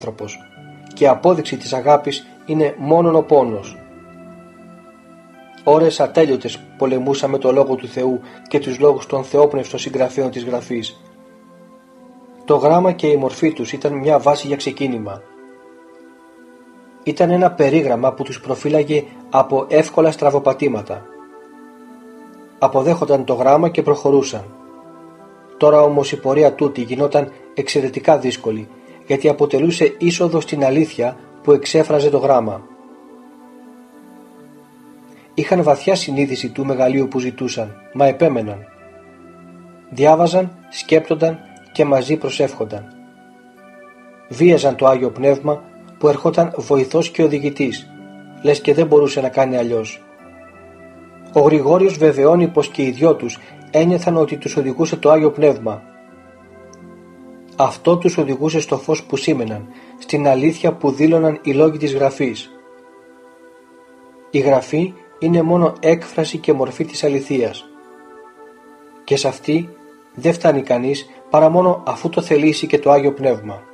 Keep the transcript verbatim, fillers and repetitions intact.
άνθρωπος και απόδειξη της αγάπης είναι μόνον ο πόνος. Ώρες ατέλειωτες πολεμούσαμε το λόγο του Θεού και τους λόγους των θεόπνευστων συγγραφέων της Γραφής. Το γράμμα και η μορφή τους ήταν μια βάση για ξεκίνημα. Ήταν ένα περίγραμμα που τους προφύλαγε από εύκολα στραβοπατήματα. Αποδέχονταν το γράμμα και προχωρούσαν. Τώρα όμως η πορεία τούτη γινόταν εξαιρετικά δύσκολη, γιατί αποτελούσε είσοδο στην αλήθεια που εξέφραζε το γράμμα. Είχαν βαθιά συνείδηση του μεγαλείου που ζητούσαν, μα επέμεναν. Διάβαζαν, σκέπτονταν και μαζί προσεύχονταν. Βίαζαν το Άγιο Πνεύμα που ερχόταν βοηθός και οδηγητής, λες και δεν μπορούσε να κάνει αλλιώς. Ο Γρηγόριος βεβαιώνει πως και οι δυο τους ένιωθαν ότι τους οδηγούσε το Άγιο Πνεύμα. Αυτό τους οδηγούσε στο φως που σήμαιναν, στην αλήθεια που δήλωναν οι λόγοι της Γραφής. Η Γραφή είναι μόνο έκφραση και μορφή της αληθείας. Και σε αυτή δεν φτάνει κανείς παρά μόνο αφού το θελήσει και το Άγιο Πνεύμα.